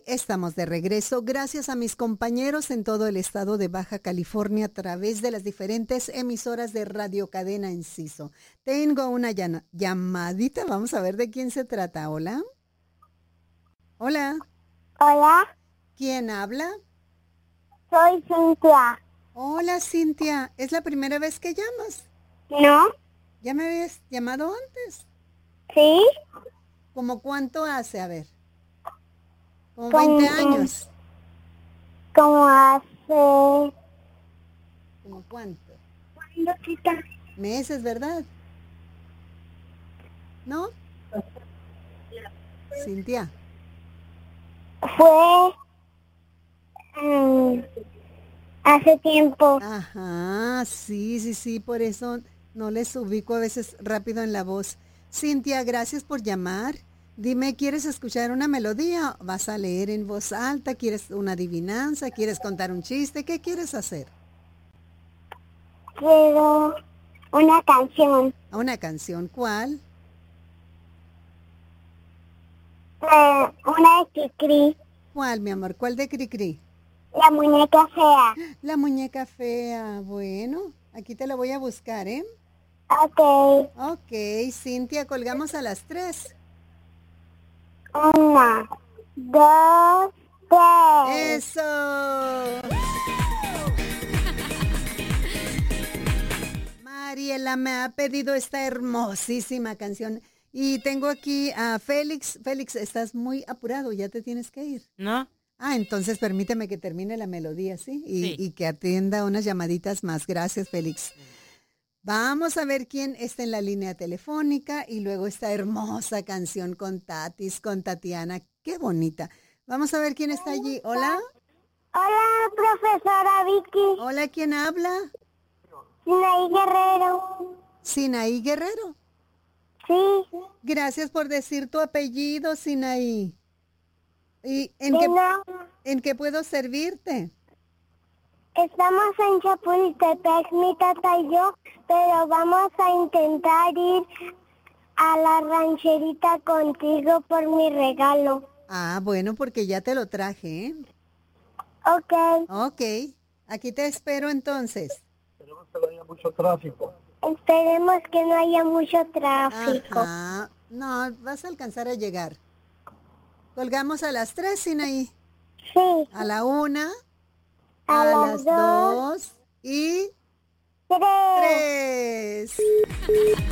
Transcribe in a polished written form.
estamos de regreso gracias a mis compañeros en todo el estado de Baja California a través de las diferentes emisoras de Radio Cadena Enciso. Tengo una llamadita, vamos a ver de quién se trata. Hola. Hola. Hola, ¿Quién habla? soy Cintia. Hola, Cintia. ¿Es la primera vez que llamas? ¿No? ¿Ya me habías llamado antes? ¿Sí? ¿Cómo cuánto hace? A ver. Como 20 años. Como hace... ¿Cómo cuánto? ¿Cuándo quita? Meses, ¿verdad? ¿No? Cintia. Fue hace tiempo. Ajá, sí, por eso no les ubico a veces rápido en la voz. Cintia, gracias por llamar. Dime, ¿quieres escuchar una melodía? ¿Vas a leer en voz alta? ¿Quieres una adivinanza? ¿Quieres contar un chiste? ¿Qué quieres hacer? Quiero una canción. Una canción, ¿cuál? Una de Kikri. ¿Cuál, mi amor? ¿Cuál de Cricri? La muñeca fea. La muñeca fea. Bueno, aquí te la voy a buscar, ¿eh? Ok. Ok, Cintia, colgamos a las 3. 1, 2, 3. ¡Eso! Mariela me ha pedido esta hermosísima canción. Y tengo aquí a Félix. Félix, estás muy apurado, ya te tienes que ir. ¿No? Ah, entonces permíteme que termine la melodía, ¿sí? Sí. Y que atienda unas llamaditas más. Gracias, Félix. Vamos a ver quién está en la línea telefónica y luego esta hermosa canción con Tatis, con Tatiana. Qué bonita. Vamos a ver quién está allí. Hola. Hola, profesora Vicky. Hola, ¿quién habla? Sinaí Guerrero. Sinaí Guerrero. Sí. Gracias por decir tu apellido, Sinaí. ¿Y De nada. en qué puedo servirte? Estamos en Chapultepec, mi tata y yo, pero vamos a intentar ir a la rancherita contigo por mi regalo. Ah, bueno, porque ya te lo traje, ¿eh? Ok. Ok, aquí te espero entonces. Esperemos que no haya mucho tráfico. Esperemos que no haya mucho tráfico. Ajá, no, vas a alcanzar a llegar. Colgamos a las 3, Sinaí. Sí. A la 1, A a las las 2 y 3. 3.